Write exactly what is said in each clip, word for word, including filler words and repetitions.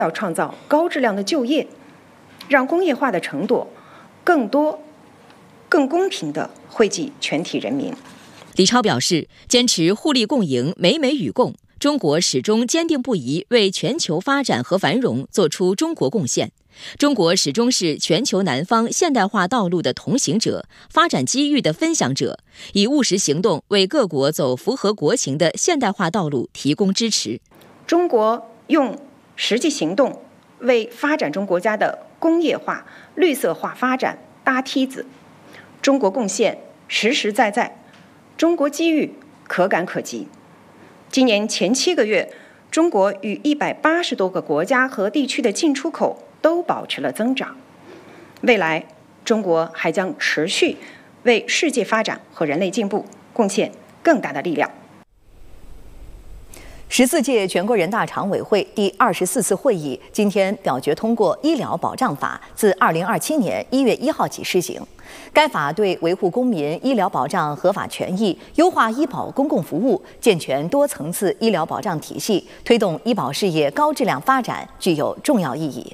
要创造高质量的就业，让工业化的成果更多、更公平地惠及全体人民。 李超表示，坚持互利共赢、美美与共，中国始终坚定不移为全球发展和繁荣做出中国贡献。中国始终是全球南方现代化道路的同行者，发展机遇的分享者，以务实行动为各国走符合国情的现代化道路提供支持。 中国用实际行动为发展中国家的工业化、绿色化发展搭梯子，中国贡献实实在在，中国机遇可感可及。今年前七个月，中国与一百八十多个国家和地区的进出口都保持了增长。未来，中国还将持续为世界发展和人类进步贡献更大的力量。 十四届全国人大常委会第二十四次会议今天表决通过《医疗保障法》，自二零二七年一月一号起施行。该法对维护公民医疗保障合法权益、优化医保公共服务、健全多层次医疗保障体系、推动医保事业高质量发展具有重要意义。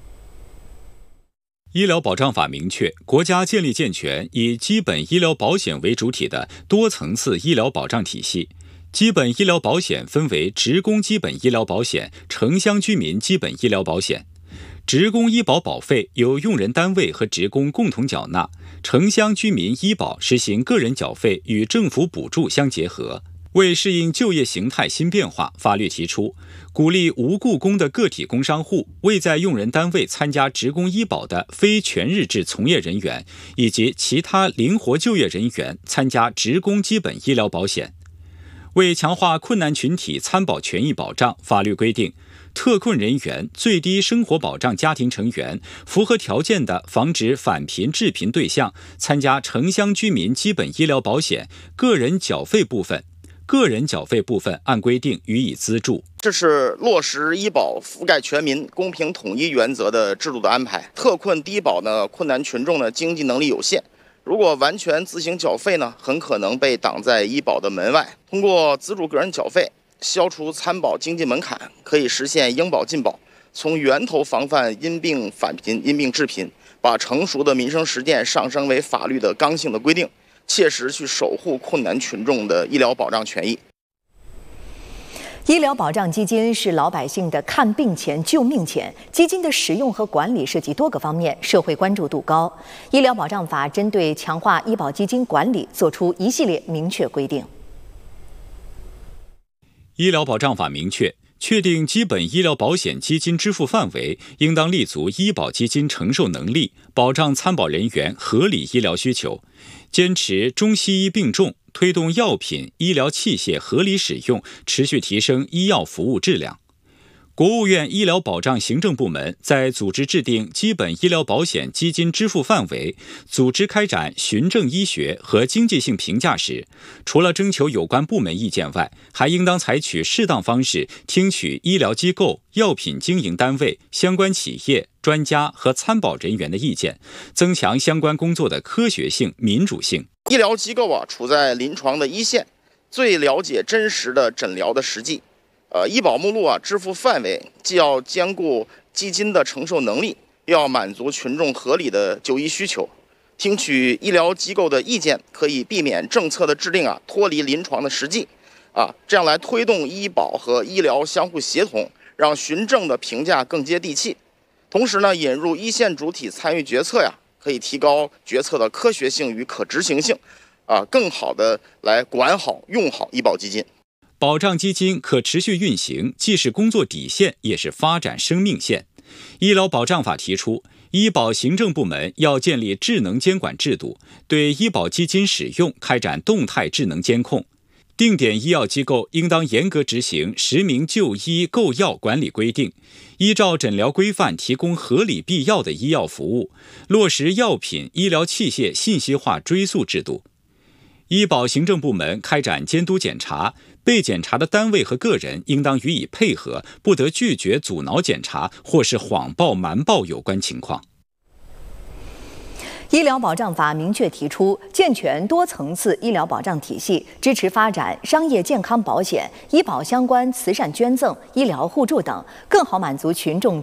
医疗保障法明确，国家建立健全以基本医疗保险为主体的多层次医疗保障体系。基本医疗保险分为职工基本医疗保险、城乡居民基本医疗保险。职工医保保费由用人单位和职工共同缴纳，城乡居民医保实行个人缴费与政府补助相结合。为适应就业形态新变化，法律提出，鼓励无雇工的个体工商户、未在用人单位参加职工医保的非全日制从业人员以及其他灵活就业人员参加职工基本医疗保险。为强化困难群体参保权益保障，法律规定，特困人员、最低生活保障家庭成员、符合条件的防止返贫致贫对象参加城乡居民基本医疗保险个人缴费部分，个人缴费部分按规定予以资助。 这是落实医保覆盖全民、公平统一原则的制度的安排。特困低保呢，困难群众呢经济能力有限，如果完全自行缴费呢，很可能被挡在医保的门外。通过资助个人缴费，消除参保经济门槛，可以实现应保尽保，从源头防范因病返贫、因病致贫，把成熟的民生实践上升为法律的刚性的规定，切实去守护困难群众的医疗保障权益。 医疗保障基金是老百姓的看病钱、救命钱，基金的使用和管理涉及多个方面，社会关注度高。医疗保障法针对强化医保基金管理作出一系列明确规定。 医疗保障法明确，确定基本医疗保险基金支付范围，应当立足医保基金承受能力，保障参保人员合理医疗需求，坚持中西医并重，推动药品、医疗器械合理使用，持续提升医药服务质量。国务院医疗保障行政部门在组织制定基本医疗保险基金支付范围、组织开展循证医学和经济性评价时，除了征求有关部门意见外，还应当采取适当方式听取医疗机构、药品经营单位、相关企业、专家和参保人员的意见，增强相关工作的科学性、民主性。 医疗机构啊，处在临床的一线，最了解真实的诊疗的实际。呃，医保目录啊，支付范围既要兼顾基金的承受能力，又要满足群众合理的就医需求。听取医疗机构的意见，可以避免政策的制定啊脱离临床的实际，啊，这样来推动医保和医疗相互协同，让循证的评价更接地气。同时呢，引入一线主体参与决策呀，可以提高决策的科学性与可执行性，啊，更好的来管好用好医保基金。 保障基金可持续运行，既是工作底线，也是发展生命线。医疗保障法提出，医保行政部门要建立智能监管制度，对医保基金使用开展动态智能监控。定点医药机构应当严格执行实名就医购药管理规定，依照诊疗规范提供合理必要的医药服务，落实药品、医疗器械信息化追溯制度。医保行政部门开展监督检查，被检查的单位和个人应当予以配合，不得拒绝阻挠检查或是谎报瞒报有关情况。 医疗保障法明确提出，健全多层次医疗保障体系，支持发展商业健康保险、医保相关慈善捐赠、医疗互助等，更好满足群众